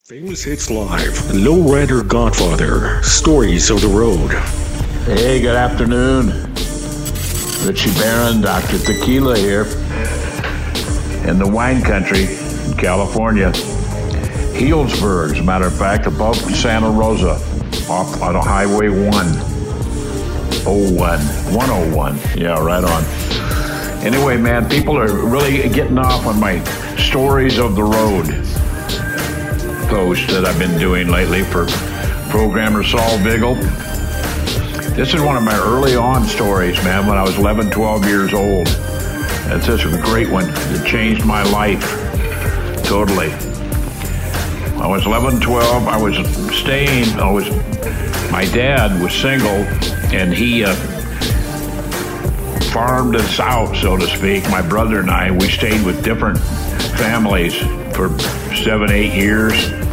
Famous Hits Live, Lowrider Godfather, Stories of the Road. Hey, good afternoon. Richie Barron, Dr. Tequila here in the wine country in California. Healdsburg, as a matter of fact, above Santa Rosa, off on Highway 101. Yeah, right on. Anyway, man, people are really getting off on my Stories of the Road post that I've been doing lately for programmer Saul Vigil. This is one of my early on stories, man, when I was 11, 12 years old. It's just a great one. It changed my life totally. I was 11, 12. My dad was single, and he farmed us out, so to speak. My brother and I, we stayed with different families for 7, 8 years.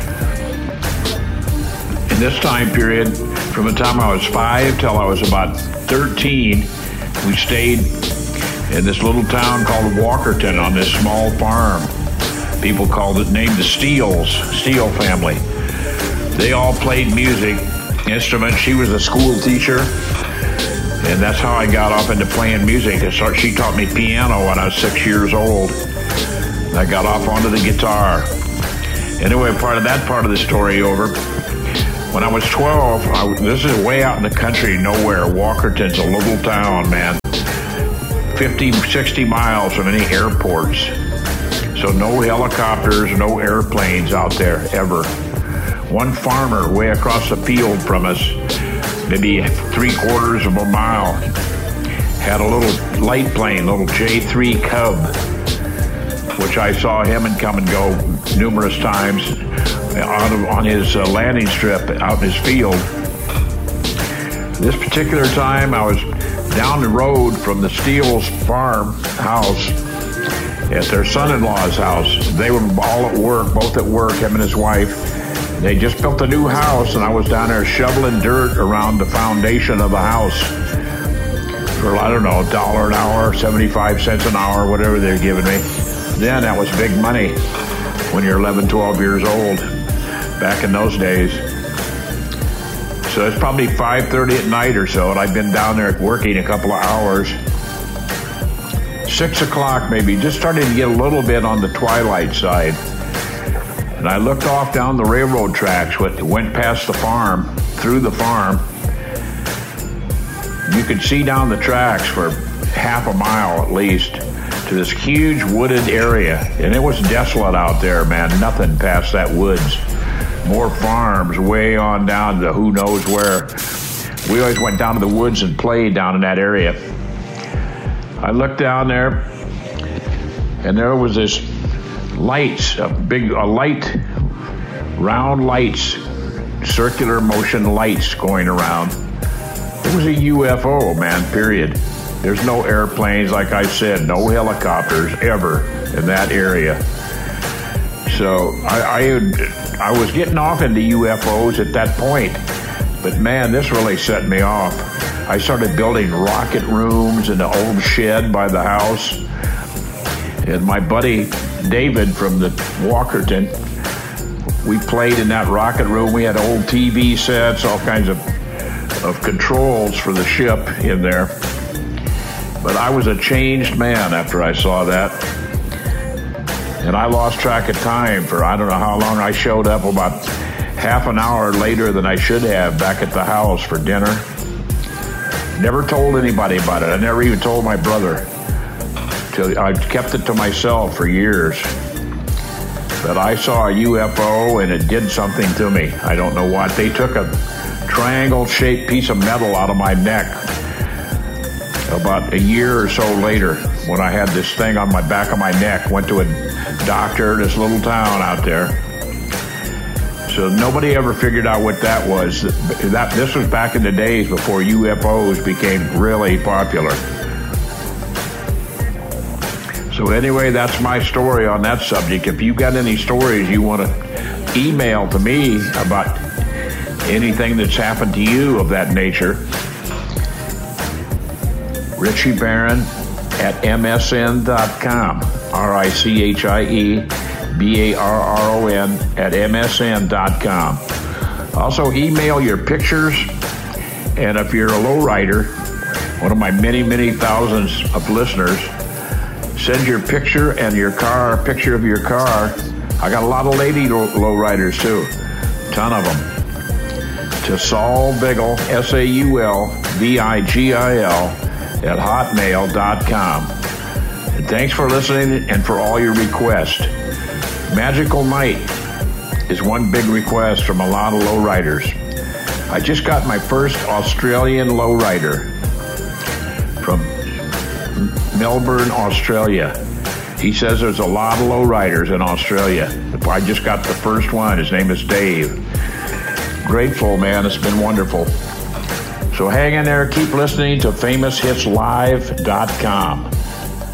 In this time period, from the time I was 5 till I was about 13, we stayed in this little town called Walkerton on this small farm. People named the Steele family. They all played music instruments. She was a school teacher, and that's how I got off into playing music. She taught me piano when I was 6 years old. I got off onto the guitar. Anyway, part of the story over. When I was 12, this is way out in the country, nowhere. Walkerton's a little town, man. 50, 60 miles from any airports. So no helicopters, no airplanes out there, ever. One farmer way across the field from us, maybe 3/4 of a mile, had a little light plane, little J-3 Cub, which I saw him and come and go numerous times on his landing strip out in his field. This particular time, I was down the road from the Steele's farmhouse at their son-in-law's house. They were all at work, both at work, him and his wife. They just built a new house, and I was down there shoveling dirt around the foundation of the house for, I don't know, $1 an hour, 75 cents an hour, whatever they're giving me. Then that was big money when you're 11, 12 years old, back in those days. So it's probably 5:30 at night or so, and I've been down there working a couple of hours. 6 o'clock maybe, just starting to get a little bit on the twilight side. And I looked off down the railroad tracks, went past the farm, through the farm. You could see down the tracks for half a mile at least to this huge wooded area. And it was desolate out there, man, nothing past that woods. More farms way on down to who knows where. We always went down to the woods and played down in that area. I looked down there, and there was this lights, round lights, circular motion lights going around. It was a UFO, man, period. There's no airplanes, like I said, no helicopters ever in that area. So I was getting off into UFOs at that point, but man, this really set me off. I started building rocket rooms in the old shed by the house. And my buddy David from the Walkerton, we played in that rocket room. We had old TV sets, all kinds of controls for the ship in there. But I was a changed man after I saw that. And I lost track of time for I don't know how long. I showed up about half an hour later than I should have back at the house for dinner. Never told anybody about it. I never even told my brother. I kept it to myself for years. But I saw a UFO and it did something to me. I don't know what. They took a triangle-shaped piece of metal out of my neck about a year or so later when I had this thing on my back of my neck. Went to a doctor in this little town out there. So nobody ever figured out what that was. This was back in the days before UFOs became really popular. So anyway, that's my story on that subject. If you got any stories you want to email to me about anything that's happened to you of that nature, Richie Barron at msn.com, RICHIE BARRON at MSN.com. Also, email your pictures, and if you're a lowrider, one of my many, many thousands of listeners, send your picture and your car, picture of your car. I got a lot of lady lowriders too, ton of them. To Saul Vigil, SAULVIGIL at hotmail.com. And thanks for listening and for all your requests. Magical Night is one big request from a lot of lowriders. I just got my first Australian lowrider from Melbourne, Australia. He says there's a lot of lowriders in Australia. I just got the first one. His name is Dave. Grateful, man. It's been wonderful. So hang in there. Keep listening to FamousHitsLive.com.